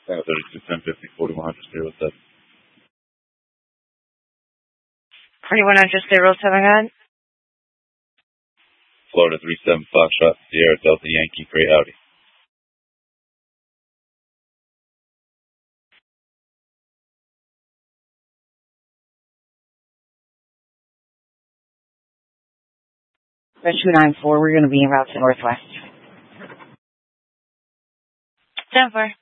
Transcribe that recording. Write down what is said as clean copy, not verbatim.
32, 1050, 4100, 07. 4100, 07, God. Florida 37 Foxtrot, Sierra Delta Yankee, Gray Audi. Red 294, we're going to be in route to Northwest. 10-4.